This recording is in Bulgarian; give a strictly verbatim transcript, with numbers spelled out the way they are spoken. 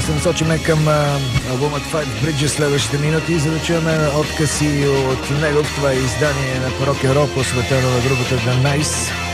се насочиме към а, албумът Five Bridges следващите минути, за да чуем откъси от него. Това е издание на Rock and Roll, посветено на групата The Nice.